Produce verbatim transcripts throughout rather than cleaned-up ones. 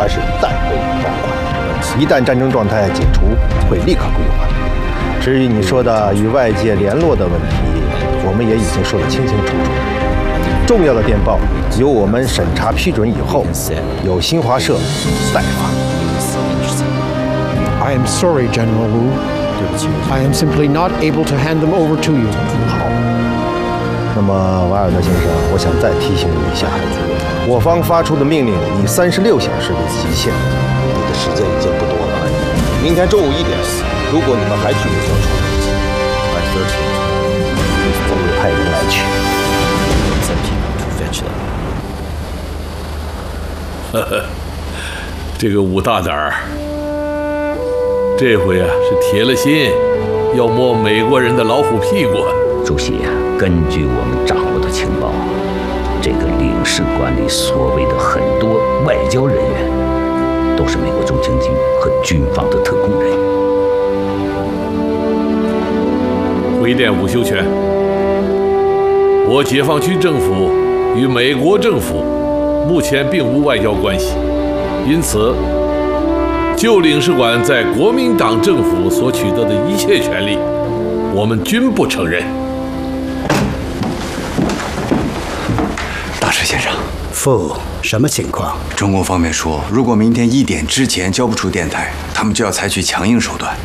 而是代备条款。一旦战争状态解除，会立刻归还。至于你说的与外界联络的问题，我们也已经说得清清楚楚。重要的电报由我们审查批准以后，由新华社代发。 I am sorry, General Wu. I am simply not able to hand them over to you. 好。那么，瓦尔德先生，我想再提醒你一下，我方发出的命令以三十六小时为极限，你的时间已经不多了。明天中午一点，如果你们还拒绝交出，我会派人来取。 呵呵，这个武大胆儿，这回啊是铁了心要摸美国人的老虎屁股。 主席啊，根据我们掌握的情报，这个领事馆里所谓的很多外交人员，都是美国中情局和军方的特工人员。 回电伍修权，我解放区政府与美国政府目前并无外交关系，因此就领事馆在国民党政府所取得的一切权利，我们均不承认。 大石先生， 父，什么情况？ 中共方面说，如果明天一点之前交不出电台，他们就要采取强硬手段。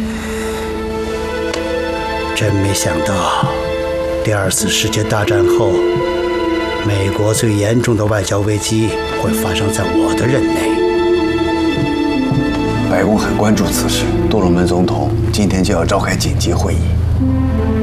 真没想到，第二次世界大战后，美国最严重的外交危机会发生在我的任内。 白宫很关注此事，杜鲁门总统今天就要召开紧急会议。